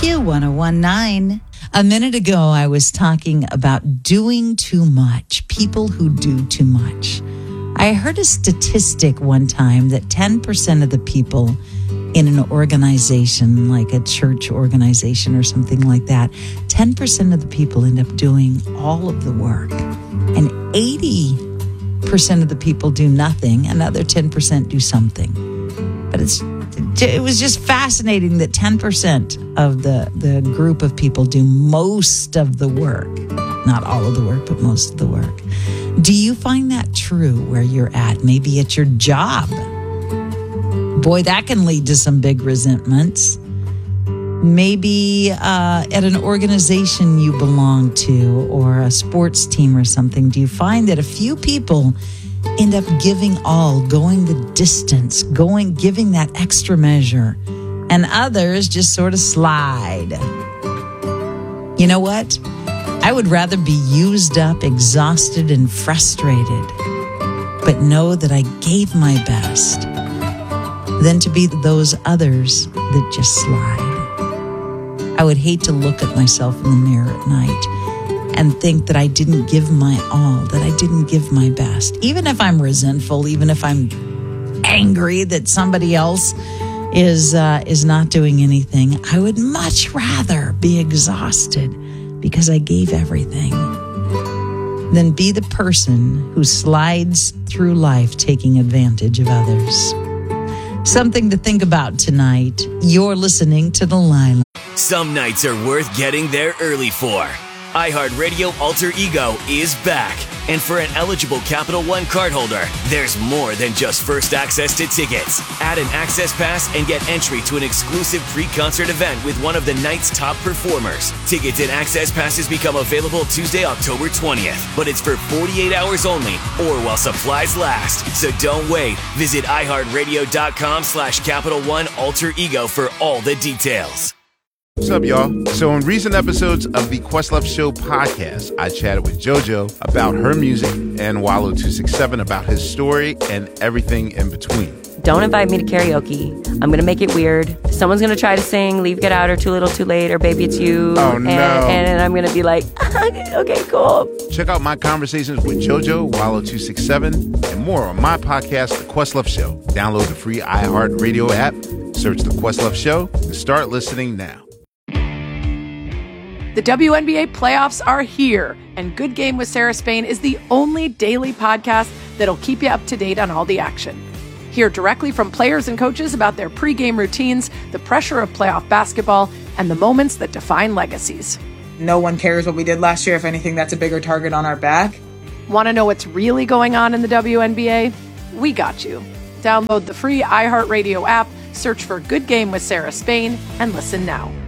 Q1019. A minute ago, I was talking about doing too much, people who do too much. I heard a statistic one time that 10% of the people in an organization, like a church organization or something like that, 10% of the people end up doing all of the work. And 80% of the people do nothing, another 10% do something. But it was just fascinating that 10% of the group of people do most of the work. Not all of the work, but most of the work. Do you find that true where you're at? Maybe at your job. Boy, that can lead to some big resentments. Maybe at an organization you belong to or a sports team or something. Do you find that a few people end up giving all, going the distance, giving that extra measure, and others just sort of slide? You know what? I would rather be used up, exhausted, and frustrated, but know that I gave my best than to be those others that just slide. I would hate to look at myself in the mirror at night and think that I didn't give my all, that I didn't give my best. Even if I'm resentful, even if I'm angry that somebody else is not doing anything, I would much rather be exhausted because I gave everything than be the person who slides through life taking advantage of others. Something to think about tonight. You're listening to The Line. Some nights are worth getting there early for. iHeartRadio Alter Ego is back. And for an eligible Capital One cardholder, there's more than just first access to tickets. Add an access pass and get entry to an exclusive pre-concert event with one of the night's top performers. Tickets and access passes become available Tuesday, October 20th. But it's for 48 hours only or while supplies last. So don't wait. Visit iHeartRadio.com/Capital One Alter Ego for all the details. What's up, y'all? So in recent episodes of the Questlove Show podcast, I chatted with JoJo about her music and Wallo267 about his story and everything in between. Don't invite me to karaoke. I'm going to make it weird. Someone's going to try to sing Leave, Get Out, or Too Little, Too Late, or Baby It's You. Oh, no. And I'm going to be like, okay, cool. Check out my conversations with JoJo, Wallo267, and more on my podcast, The Questlove Show. Download the free iHeartRadio app, search The Questlove Show, and start listening now. The WNBA playoffs are here, and Good Game with Sarah Spain is the only daily podcast that'll keep you up to date on all the action. Hear directly from players and coaches about their pregame routines, the pressure of playoff basketball, and the moments that define legacies. No one cares what we did last year. If anything, that's a bigger target on our back. Want to know what's really going on in the WNBA? We got you. Download the free iHeartRadio app, search for Good Game with Sarah Spain, and listen now.